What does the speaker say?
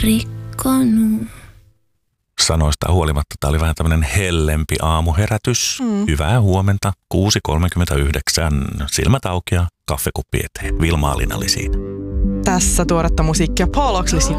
rikkonut. Sanoista huolimatta tämä oli vähän tämmöinen hellempi aamuherätys. Hyvää huomenta, 6.39, silmät auki ja kahvikuppi eteen. Vilma Alina oli siinä. Tässä tuoretta musiikkia Paul Oakley